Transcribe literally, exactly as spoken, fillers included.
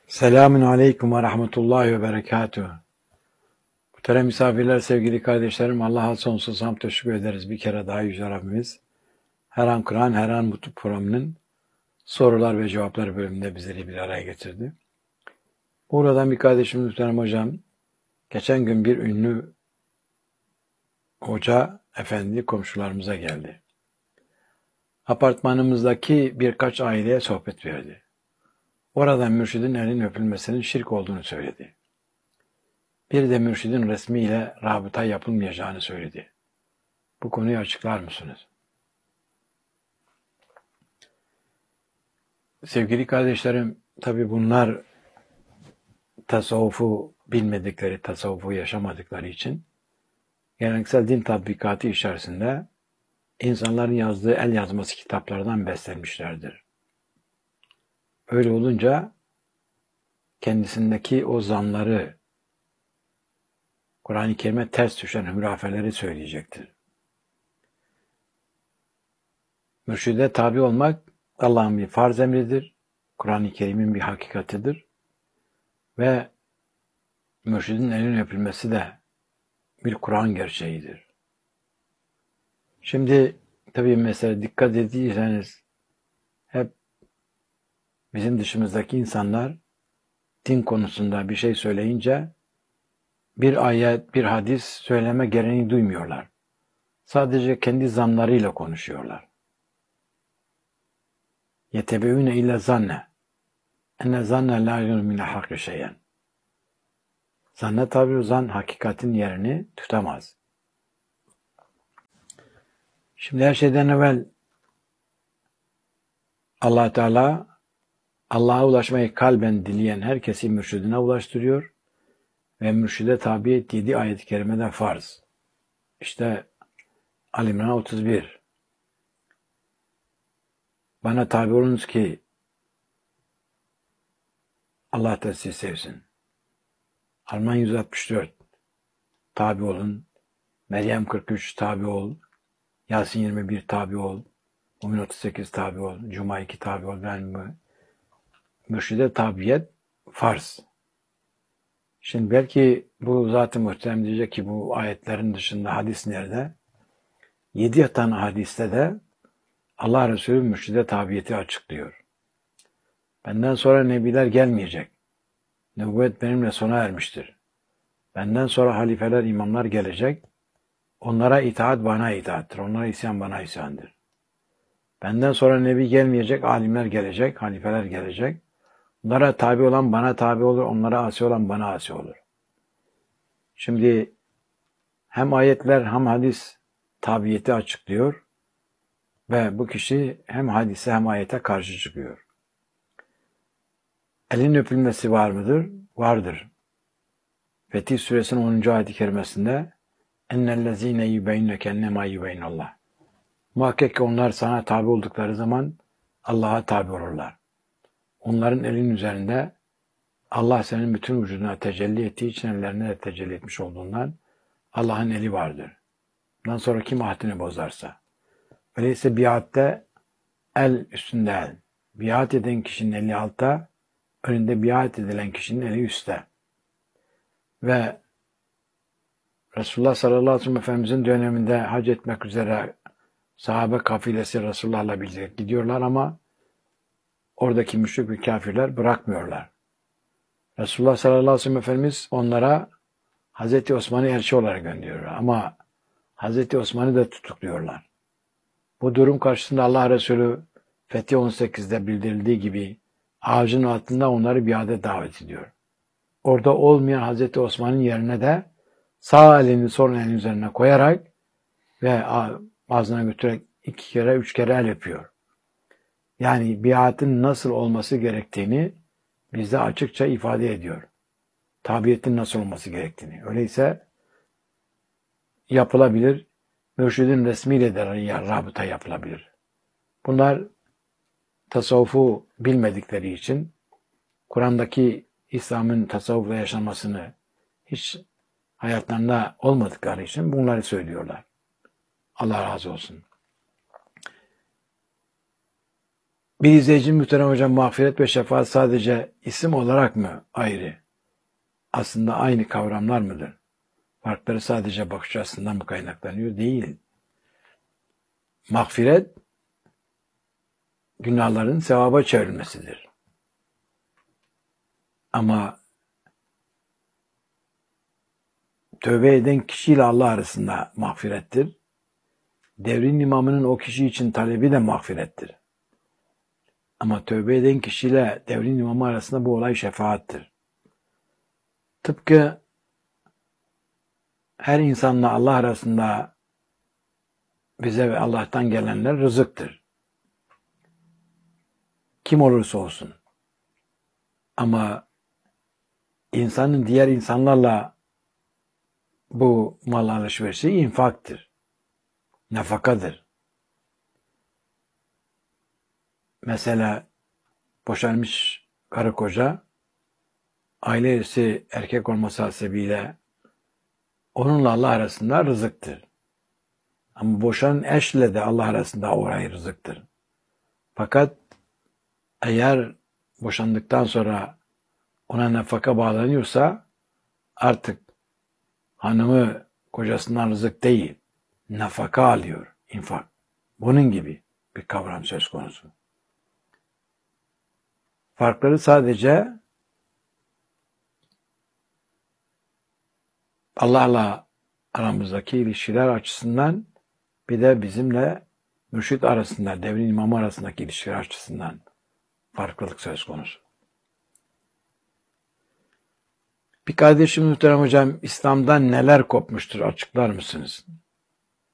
Selamun aleyküm ve rahmetullahi ve berekatuhu. Muhterem misafirler, sevgili kardeşlerim, Allah'a sonsuz hamd teşekkür ederiz. Bir kere daha Yüce Rabbimiz her an Kur'an, her an Mutlu programının sorular ve cevaplar bölümünde bizleri bir araya getirdi. Buradan bir kardeşimiz muhterem hocam, geçen gün bir ünlü hoca efendi komşularımıza geldi. Apartmanımızdaki birkaç aileye sohbet verdi. Oradan mürşidin elinin öpülmesinin şirk olduğunu söyledi. Bir de mürşidin resmiyle rabıta yapılmayacağını söyledi. Bu konuyu açıklar mısınız? Sevgili kardeşlerim, tabi bunlar tasavvufu bilmedikleri, tasavvufu yaşamadıkları için geleneksel din tatbikatı içerisinde insanların yazdığı el yazması kitaplardan beslenmişlerdir. Öyle olunca kendisindeki o zanları, Kur'an-ı Kerim'e ters düşen hürafeleri söyleyecektir. Mürşide tabi olmak Allah'ın bir farz emridir. Kur'an-ı Kerim'in bir hakikatidir. Ve mürşidin elinin öpülmesi de bir Kur'an gerçeğidir. Şimdi tabii mesela dikkat ettiyseniz hep bizim dışımızdaki insanlar din konusunda bir şey söyleyince bir ayet, bir hadis söyleme gereğini duymuyorlar. Sadece kendi zanlarıyla konuşuyorlar. يَتَبِعُونَ اِلَّا zanne. اَنَّ zanne لَا يُنْ مِنَ حَقِّ شَيْئًا. Zanne tabi o zan hakikatin yerini tutamaz. Şimdi her şeyden evvel Allah Teala Allah'a ulaşmayı kalben dileyen herkesi mürşidine ulaştırıyor ve mürşide tabi ettiği yedi ayet-i kerimeden farz. İşte Ali İmran otuz bir. Bana tabi olunuz ki Allah da sizi sevsin. Alman yüz altmış dört. Tabi olun. Meryem kırk üç tabi ol. Yasin yirmi bir tabi ol. Mümin otuz sekiz tabi ol. Cuma iki tabi ol. Ben mürşide tabiyet farz. Şimdi belki bu zat-ı muhterem diyecek ki bu ayetlerin dışında hadis nerede? Yedi tane hadiste de Allah Resulü mürşide tabiyeti açıklıyor. Benden sonra nebiler gelmeyecek. Nübüvvet benimle sona ermiştir. Benden sonra halifeler, imamlar gelecek. Onlara itaat bana itaattir. Onlara isyan bana isyandır. Benden sonra nebi gelmeyecek, alimler gelecek, halifeler gelecek. Onlara tabi olan bana tabi olur, onlara asi olan bana asi olur. Şimdi hem ayetler hem hadis tabiyeti açıklıyor ve bu kişi hem hadise hem ayete karşı çıkıyor. Elin öpülmesi var mıdır? Vardır. Fetih Suresinin onuncu ayet-i kerimesinde ennellezine yubeyneke ennema yubeynallah. Muhakkak ki onlar sana tabi oldukları zaman Allah'a tabi olurlar. Onların elin üzerinde Allah senin bütün vücuduna tecelli ettiği için ellerine de tecelli etmiş olduğundan Allah'ın eli vardır. Bundan sonra kim ahdini bozarsa. Öyleyse biatte el üstünde el. Biat eden kişinin eli altta, önünde biat edilen kişinin eli üstte. Ve Resulullah sallallahu aleyhi ve sellem Efendimizin döneminde hac etmek üzere sahabe kafilesi Resulullah'la birlikte gidiyorlar ama oradaki müşrik ve kafirler bırakmıyorlar. Resulullah sallallahu aleyhi ve sellem Efendimiz onlara Hazreti Osman'ı elçi olarak gönderiyor ama Hazreti Osman'ı da tutukluyorlar. Bu durum karşısında Allah Resulü Fetih on sekizde bildirildiği gibi ağacın altında onları biate davet ediyor. Orada olmayan Hazreti Osman'ın yerine de sağ elini sol elinin üzerine koyarak ve ağzına götürerek iki kere, üç kere el yapıyor. Yani biatın nasıl olması gerektiğini bizde açıkça ifade ediyor. Tabiyetin nasıl olması gerektiğini. Öyleyse yapılabilir. Mürşidin resmiyle de rabıta yapılabilir. Bunlar tasavvufu bilmedikleri için Kur'an'daki İslam'ın tasavvufla yaşanmasını hiç hayatlarında olmadıkları için bunları söylüyorlar. Allah razı olsun. Bir izleyici muhterem hocam, mağfiret ve şefaat sadece isim olarak mı ayrı? Aslında aynı kavramlar mıdır? Farkları sadece bakış açısından mı kaynaklanıyor? Değil. Mağfiret, günahların sevaba çevrilmesidir. Ama tövbe eden kişiyle Allah arasında mağfirettir. Devrin imamının o kişi için talebi de mağfirettir. Ama tövbe eden kişiyle devrin imamı arasında bu olay şefaattir. Tıpkı her insanla Allah arasında bize ve Allah'tan gelenler rızıktır. Kim olursa olsun. Ama insanın diğer insanlarla bu mal alışverişi infaktır. Nafakadır. Mesela boşanmış karı koca, aile üyesi erkek olması hasebiyle onunla Allah arasında rızıktır. Ama boşanan eşle de Allah arasında orayı rızıktır. Fakat eğer boşandıktan sonra ona nafaka bağlanıyorsa artık hanımı kocasından rızık değil, nafaka alıyor, infak. Bunun gibi bir kavram söz konusu. Farkları sadece Allah'la aramızdaki ilişkiler açısından, bir de bizimle mürşit arasında, devrin imamı arasındaki ilişkiler açısından farklılık söz konusu. Bir kardeşim muhterem hocam, İslam'dan neler kopmuştur açıklar mısınız?